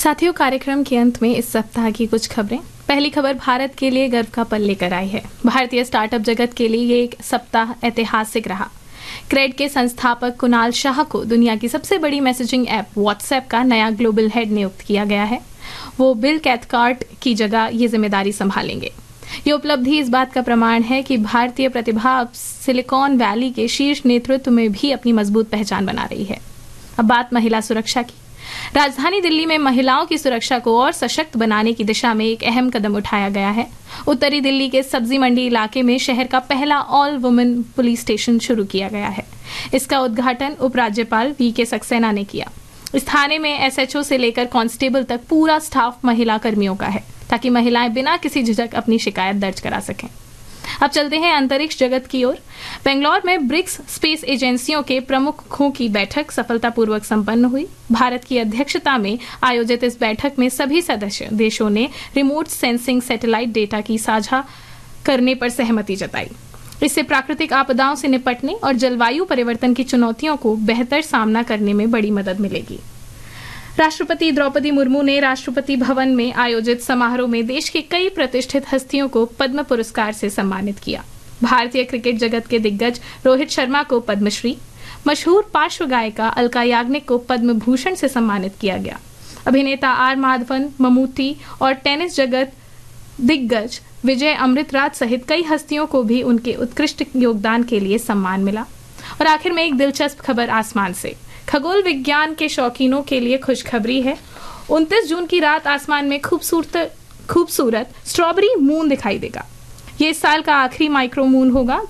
साथियों, कार्यक्रम के अंत में इस सप्ताह की कुछ खबरें। पहली खबर भारत के लिए गर्व का पल लेकर आई है। भारतीय स्टार्टअप जगत के लिए ये एक सप्ताह ऐतिहासिक रहा। क्रेड के संस्थापक कुणाल शाह को दुनिया की सबसे बड़ी मैसेजिंग ऐप व्हाट्सएप का नया ग्लोबल हेड नियुक्त किया गया है। वो बिल कैथकार्ट की जगह ये जिम्मेदारी संभालेंगे। ये उपलब्धि इस बात का प्रमाण है कि भारतीय प्रतिभा अब सिलिकॉन वैली के शीर्ष नेतृत्व में भी अपनी मजबूत पहचान बना रही है। अब बात महिला सुरक्षा की। राजधानी दिल्ली में महिलाओं की सुरक्षा को और सशक्त बनाने की दिशा में एक अहम कदम उठाया गया है। उत्तरी दिल्ली के सब्जी मंडी इलाके में शहर का पहला ऑल वुमेन पुलिस स्टेशन शुरू किया गया है। इसका उद्घाटन उपराज्यपाल वी.के. सक्सेना ने किया। इस थाने में एसएचओ से लेकर कांस्टेबल तक पूरा स्टाफ महिला कर्मियों का है, ताकि महिलाएं बिना किसी झिझक अपनी शिकायत दर्ज करा सकें। अब चलते हैं अंतरिक्ष जगत की ओर। बेंगलौर में ब्रिक्स स्पेस एजेंसियों के प्रमुखों की बैठक सफलतापूर्वक संपन्न हुई। भारत की अध्यक्षता में आयोजित इस बैठक में सभी सदस्य देशों ने रिमोट सेंसिंग सैटेलाइट डेटा की साझा करने पर सहमति जताई। इससे प्राकृतिक आपदाओं से निपटने और जलवायु परिवर्तन की चुनौतियों को बेहतर सामना करने में बड़ी मदद मिलेगी। राष्ट्रपति द्रौपदी मुर्मू ने राष्ट्रपति भवन में आयोजित समारोह में देश की कई प्रतिष्ठित हस्तियों को पद्म पुरस्कार से सम्मानित किया। भारतीय क्रिकेट जगत के दिग्गज रोहित शर्मा को पद्मश्री, मशहूर पार्श्व गायिका अलका याग्निक को पद्म भूषण से सम्मानित किया गया। अभिनेता आर माधवन, ममूटी और टेनिस जगत दिग्गज विजय अमृतराज सहित कई हस्तियों को भी उनके उत्कृष्ट योगदान के लिए सम्मान मिला। और आखिर में एक दिलचस्प खबर आसमान से। खगोल विज्ञान के शौकीनों के लिए खुशखबरी है। 29 जून की रात आसमान में खूबसूरत स्ट्रॉबेरी मून दिखाई देगा। ये इस साल का आखिरी माइक्रो मून होगा